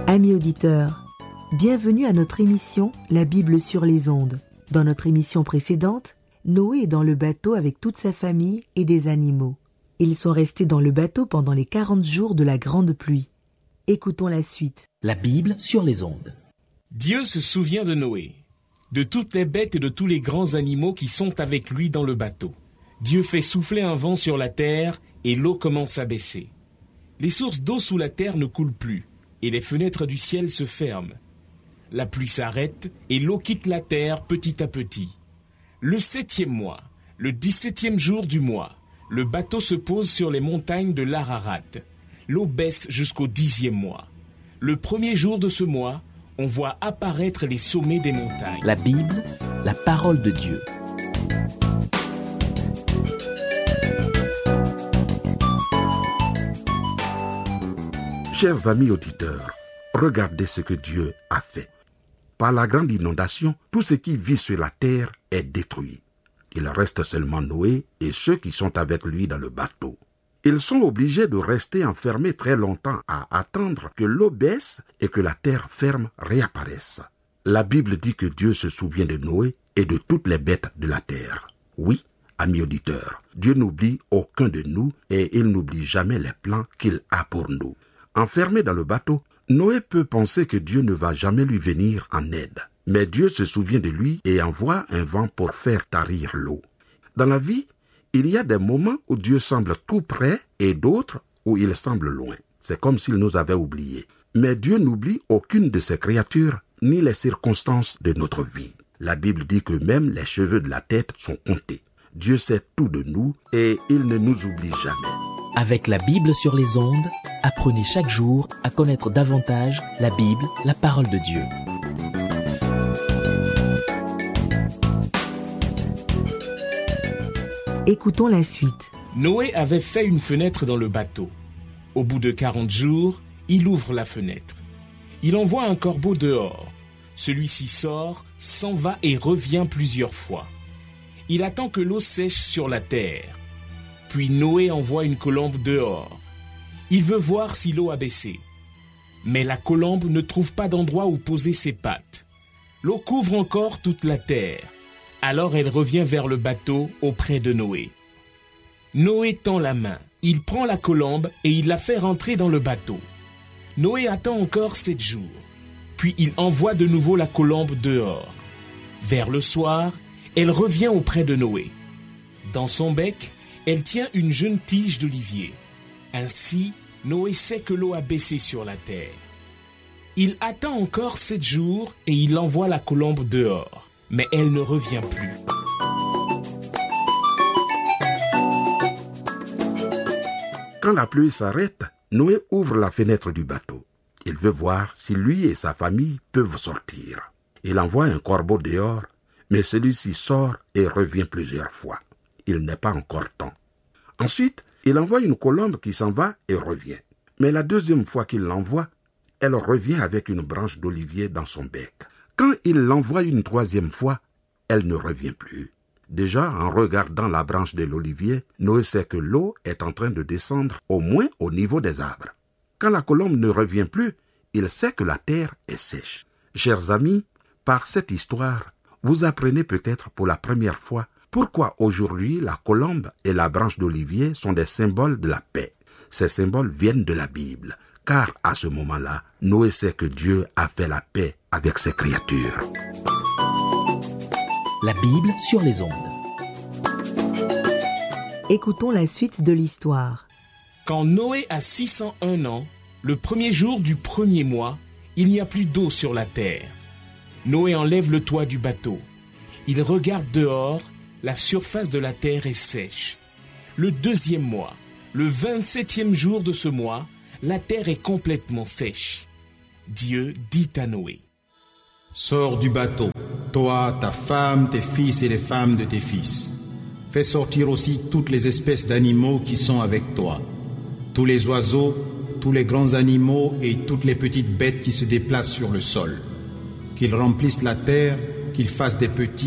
Amis auditeurs, bienvenue à notre émission La Bible sur les ondes. Dans notre émission précédente, Noé est dans le bateau avec toute sa famille et des animaux. Ils sont restés dans le bateau pendant les 40 jours de la grande pluie. Écoutons la suite. La Bible sur les ondes. Dieu se souvient de Noé, de toutes les bêtes et de tous les grands animaux qui sont avec lui dans le bateau. Dieu fait souffler un vent sur la terre et l'eau commence à baisser. Les sources d'eau sous la terre ne coulent plus et les fenêtres du ciel se ferment. La pluie s'arrête et l'eau quitte la terre petit à petit. Le 7e mois, le 17e jour du mois, le bateau se pose sur les montagnes de l'Ararat. L'eau baisse jusqu'au 10e mois. Le premier jour de ce mois, on voit apparaître les sommets des montagnes. La Bible, la parole de Dieu. Chers amis auditeurs, regardez ce que Dieu a fait. Par la grande inondation, tout ce qui vit sur la terre est détruit. Il reste seulement Noé et ceux qui sont avec lui dans le bateau. Ils sont obligés de rester enfermés très longtemps à attendre que l'eau baisse et que la terre ferme réapparaisse. La Bible dit que Dieu se souvient de Noé et de toutes les bêtes de la terre. Oui, amis auditeurs, Dieu n'oublie aucun de nous et il n'oublie jamais les plans qu'il a pour nous. Enfermé dans le bateau, Noé peut penser que Dieu ne va jamais lui venir en aide. Mais Dieu se souvient de lui et envoie un vent pour faire tarir l'eau. Dans la vie, il y a des moments où Dieu semble tout près et d'autres où il semble loin. C'est comme s'il nous avait oubliés. Mais Dieu n'oublie aucune de ses créatures ni les circonstances de notre vie. La Bible dit que même les cheveux de la tête sont comptés. Dieu sait tout de nous et il ne nous oublie jamais. Avec la Bible sur les ondes, apprenez chaque jour à connaître davantage la Bible, la parole de Dieu. Écoutons la suite. Noé avait fait une fenêtre dans le bateau. Au bout de 40 jours, il ouvre la fenêtre. Il envoie un corbeau dehors. Celui-ci sort, s'en va et revient plusieurs fois. Il attend que l'eau sèche sur la terre. Puis Noé envoie une colombe dehors. Il veut voir si l'eau a baissé. Mais la colombe ne trouve pas d'endroit où poser ses pattes. L'eau couvre encore toute la terre. Alors elle revient vers le bateau auprès de Noé. Noé tend la main. Il prend la colombe et il la fait rentrer dans le bateau. Noé attend encore 7 jours. Puis il envoie de nouveau la colombe dehors. Vers le soir, elle revient auprès de Noé. Dans son bec, elle tient une jeune tige d'olivier. Ainsi, Noé sait que l'eau a baissé sur la terre. Il attend encore 7 jours et il envoie la colombe dehors. Mais elle ne revient plus. Quand la pluie s'arrête, Noé ouvre la fenêtre du bateau. Il veut voir si lui et sa famille peuvent sortir. Il envoie un corbeau dehors, mais celui-ci sort et revient plusieurs fois. Il n'est pas encore temps. Ensuite, il envoie une colombe qui s'en va et revient. Mais la deuxième fois qu'il l'envoie, elle revient avec une branche d'olivier dans son bec. Quand il l'envoie une troisième fois, elle ne revient plus. Déjà, en regardant la branche de l'olivier, Noé sait que l'eau est en train de descendre au moins au niveau des arbres. Quand la colombe ne revient plus, il sait que la terre est sèche. Chers amis, par cette histoire, vous apprenez peut-être pour la première fois pourquoi aujourd'hui la colombe et la branche d'olivier sont des symboles de la paix. Ces symboles viennent de la Bible, car à ce moment-là, Noé sait que Dieu a fait la paix avec ses créatures. La Bible sur les ondes. Écoutons la suite de l'histoire. Quand Noé a 601 ans, le premier jour du premier mois, il n'y a plus d'eau sur la terre. Noé enlève le toit du bateau. Il regarde dehors, la surface de la terre est sèche. Le 2e mois, le 27e jour de ce mois, la terre est complètement sèche. Dieu dit à Noé: Sors du bateau, toi, ta femme, tes fils et les femmes de tes fils. Fais sortir aussi toutes les espèces d'animaux qui sont avec toi, tous les oiseaux, tous les grands animaux et toutes les petites bêtes qui se déplacent sur le sol. Qu'ils remplissent la terre, qu'ils fassent des petits